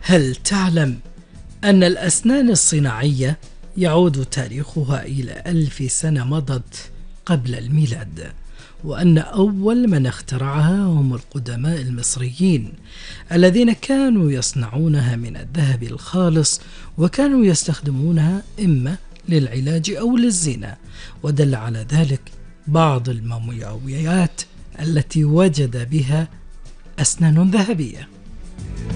هل تعلم أن الأسنان الصناعية يعود تاريخها إلى 1000 سنة مضت قبل الميلاد، وأن أول من اخترعها هم القدماء المصريين الذين كانوا يصنعونها من الذهب الخالص، وكانوا يستخدمونها إما للعلاج أو للزينة. ودل على ذلك بعض المومياويات التي وجد بها أسنان ذهبية.